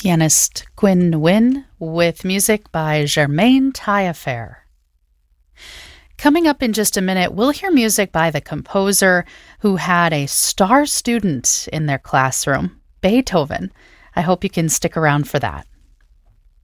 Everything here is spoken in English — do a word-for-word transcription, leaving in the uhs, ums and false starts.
pianist Quinn Nguyen with music by Germaine Taillefer. Coming up in just a minute, we'll hear music by the composer who had a star student in their classroom, Beethoven. I hope you can stick around for that.